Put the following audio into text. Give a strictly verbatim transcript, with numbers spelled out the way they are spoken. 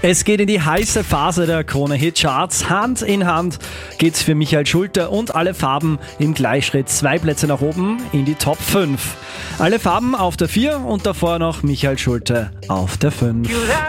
Es geht in die heiße Phase der Krone-Hit-Charts. Hand in Hand geht's für Michael Schulte und Alle Farben im Gleichschritt zwei Plätze nach oben in die Top fünf. Alle Farben auf der vier und davor noch Michael Schulte auf der fünf.